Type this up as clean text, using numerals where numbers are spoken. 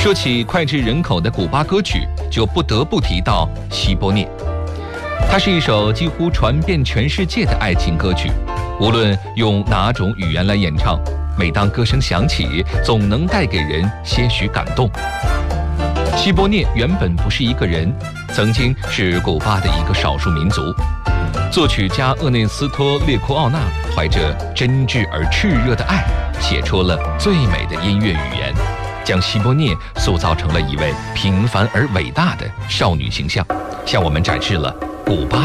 说起脍炙人口的古巴歌曲，就不得不提到《希波涅》。它是一首几乎传遍全世界的爱情歌曲，无论用哪种语言来演唱，每当歌声响起，总能带给人些许感动。希波涅原本不是一个人，曾经是古巴的一个少数民族。作曲家厄内斯托·列库奥纳怀着真挚而炽热的爱，写出了最美的音乐语言，将希波涅塑造成了一位平凡而伟大的少女形象，向我们展示了古巴